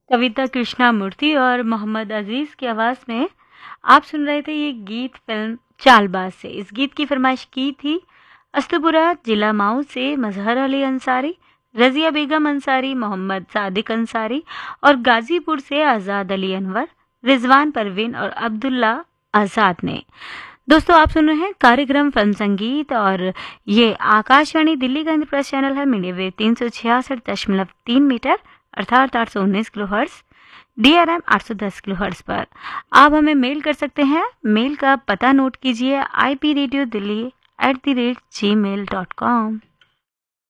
कविता कृष्णमूर्ति और मोहम्मद अजीज की आवाज़ में आप सुन रहे थे ये गीत फिल्म चालबाज से। इस गीत की फरमाइश की थी अस्तपुरा जिला माऊ से मजहर अली अंसारी, रजिया बेगम अंसारी, मोहम्मद सादिक अंसारी और गाजीपुर से आज़ाद अली अनवर, रिजवान परवीन और अब्दुल्ला आज़ाद ने। दोस्तों आप सुन रहे हैं कार्यक्रम फिल्म संगीत और ये आकाशवाणी दिल्ली का इंद्रप्रस्थ चैनल है। मीडिया वेव 366.3 मीटर अर्थात 819 किलोहर्ट्ज, DRM 810 किलोहर्ट्ज पर आप हमें मेल कर सकते हैं। मेल का पता नोट कीजिए, IPRadioDilli@gmail.com।